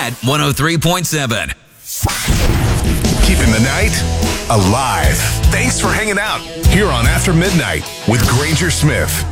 Chat 103.7. Keeping the night alive. Thanks for hanging out here on After Midnight with Granger Smith.